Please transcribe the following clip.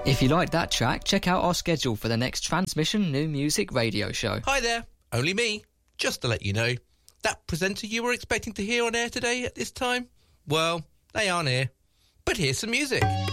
If you liked that track, check out our schedule for the next Transmission New Music radio show. Hi there, only me. Just to let you know, that presenter you were expecting to hear on air today at this time, well, they aren't here. But here's some music.